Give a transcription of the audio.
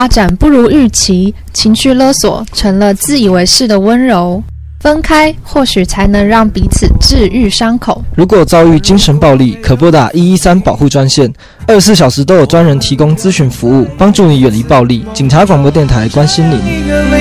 发展不如预期，情绪勒索成了自以为是的温柔。分开或许才能让彼此治愈伤口。 如果遭遇精神暴力，可拨打113保护专线，24小时都有专人提供咨询服务，帮助你远离暴力。警察广播电台关心您。